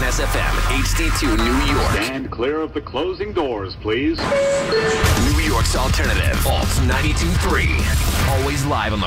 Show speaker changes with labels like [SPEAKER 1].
[SPEAKER 1] SFM, HD2 New York.
[SPEAKER 2] Stand clear of the closing doors, please.
[SPEAKER 1] New York's alternative, Alt 92.3. Always live on the